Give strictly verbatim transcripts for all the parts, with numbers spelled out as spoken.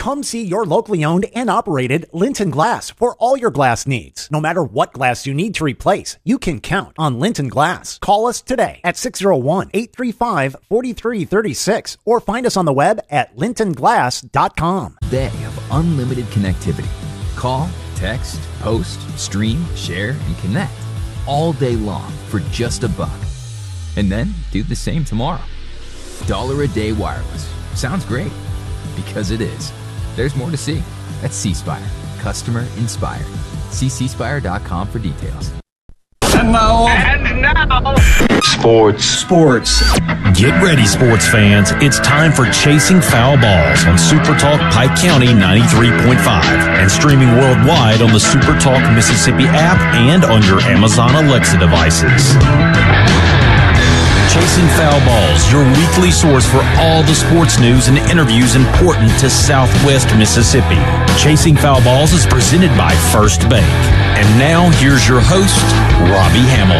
Come see your locally owned and operated Linton Glass for all your glass needs. No matter what glass you need to replace, you can count on Linton Glass. Call us today at six oh one, eight three five, four three three six or find us on the web at linton glass dot com. Day of unlimited connectivity. Call, text, post, stream, share, and connect all day long for just a buck. And then do the same tomorrow. Dollar a day wireless. Sounds great. Because it is. There's more to see. That's C Spire. Customer inspired. See c spire dot com for details. And now. And now. Sports. Sports. Get ready, sports fans. It's time for Chasing Foul Balls on Super Talk Pike County ninety-three point five and streaming worldwide on the Super Talk Mississippi app and on your Amazon Alexa devices. Chasing Foul Balls, your weekly source for all the sports news and interviews important to Southwest Mississippi. Chasing Foul Balls is presented by First Bank. And now, here's your host, Robbie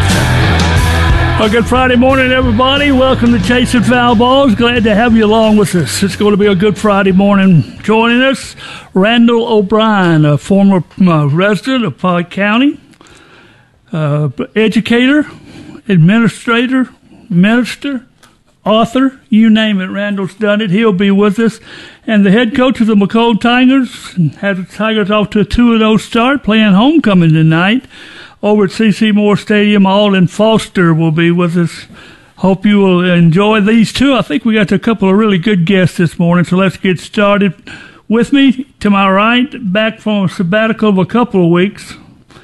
Hamilton. Well, good Friday morning, everybody. Welcome to Chasing Foul Balls. Glad to have you along with us. It's going to be a good Friday morning. Joining us, Randall O'Brien, a former uh, resident of Pike County, uh, educator, administrator, minister, author, you name it. Randall's done it. He'll be with us. And the head coach of the McColl Tigers has the Tigers off to a two and oh start, playing homecoming tonight over at C C Moore Stadium. Alden Foster will be with us. Hope you will enjoy these two. I think we got a couple of really good guests this morning, so let's get started. With me, to my right, back from a sabbatical of a couple of weeks,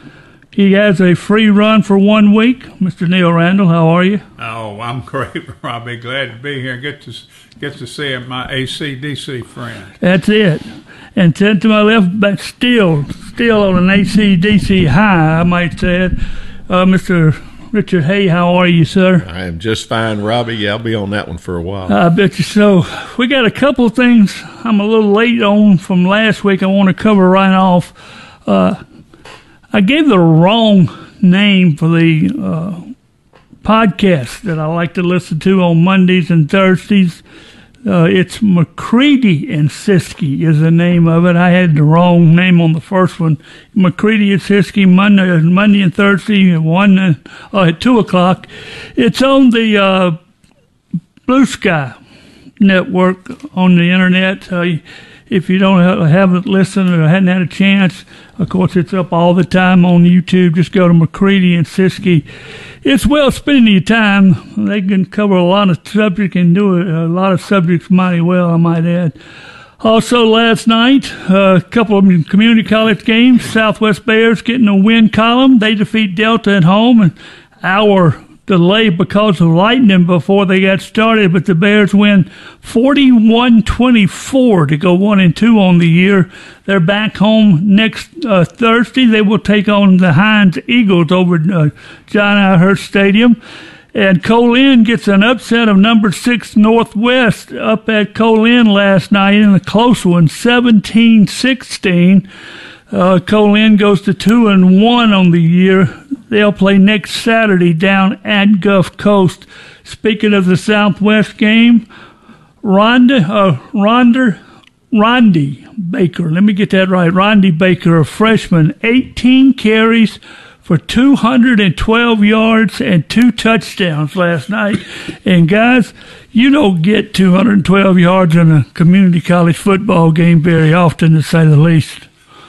he has a free run for one week. Mister Neil Randall, how are you? Oh, I'm great, Robbie. Glad to be here and get to get to see my A C D C friend. That's it. And to my left, but still, still on an A C D C high, I might say, uh, Mister Richard Hay, how are you, sir? I am just fine, Robbie. Yeah, I'll be on that one for a while. I bet you so. We got a couple of things I'm a little late on from last week I want to cover right off. Uh, I gave the wrong name for the uh, podcast that I like to listen to on Mondays and Thursdays. Uh, it's McCready and Siskey is the name of it. I had the wrong name on the first one. McCready and Siskey, Monday, Monday and Thursday at one uh, at two o'clock. It's on the uh, Blue Sky Network on the internet. Uh, if you don't have, haven't listened or hadn't had a chance, of course, it's up all the time on YouTube. Just go to McCready and Siskey. It's well spending your time. They can cover a lot of subjects and do a lot of subjects mighty well, I might add. Also, last night, a couple of community college games. Southwest Bears getting a win column. They defeat Delta at home, and our delay because of lightning before they got started, but the Bears win forty-one twenty-four to go one and two on the year. They're back home next uh, Thursday. They will take on the Hines Eagles over at uh, John I. Hurst Stadium. And Colin gets an upset of number six Northwest up at Colin last night in a close one, seventeen sixteen. Uh, Colin goes to two and one on the year. They'll play next Saturday down at Gulf Coast. Speaking of the Southwest game, Rhonda, uh, Rhonda, Rondi Baker. Let me get that right. Rondi Baker, a freshman, eighteen carries for two hundred twelve yards and two touchdowns last night. And guys, you don't get two hundred twelve yards in a community college football game very often, to say the least.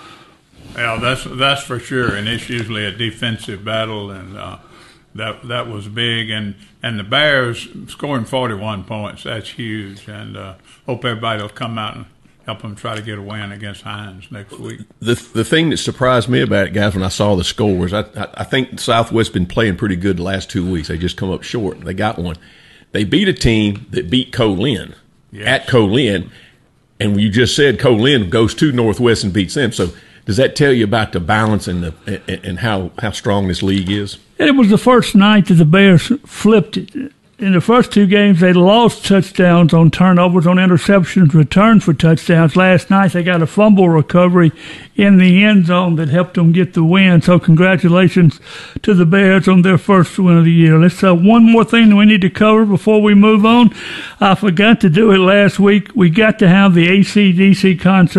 Yeah, that's that's for sure, and it's usually a defensive battle, and uh, that that was big. And, and the Bears scoring forty-one points, that's huge, and uh, hope everybody will come out and help them try to get a win against Hines next week. The the thing that surprised me about it, guys, when I saw the scores, I I, I think Southwest's been playing pretty good the last two weeks. They just come up short. They got one. They beat a team that beat Colin yes. at Colin, and you just said Colin goes to Northwest and beats them, so – does that tell you about the balance and the and how, how strong this league is? It was the first night that the Bears flipped it. In the first two games, they lost touchdowns on turnovers, on interceptions, returned for touchdowns. Last night, they got a fumble recovery in the end zone that helped them get the win. So congratulations to the Bears on their first win of the year. Let's uh, one more thing that we need to cover before we move on. I forgot to do it last week. We got to have the A C D C concert